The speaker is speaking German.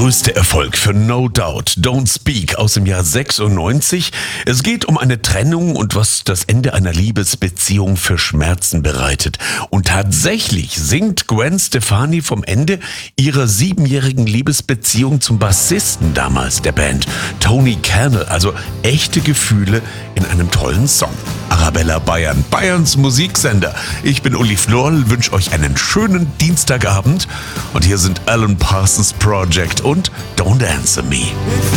größte Erfolg für No Doubt, Don't Speak aus dem Jahr 96. Es geht um eine Trennung und was das Ende einer Liebesbeziehung für Schmerzen bereitet. Und tatsächlich singt Gwen Stefani vom Ende ihrer 7-jährigen Liebesbeziehung zum Bassisten damals der Band, Tony Kernel. Also echte Gefühle in einem tollen Song. Arabella Bayern, Bayerns Musiksender. Ich bin Uli Florl, wünsche euch einen schönen Dienstagabend und hier sind Alan Parsons Project und Don't Answer Me.